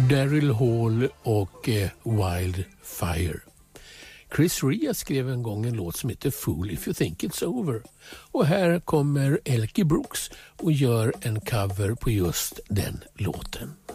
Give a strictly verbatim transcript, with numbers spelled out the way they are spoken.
Daryl Hall och eh, Wildfire. Chris Rea skrev en gång en låt som heter Fool If You Think It's Over. Och här kommer Elkie Brooks och gör en cover på just den låten.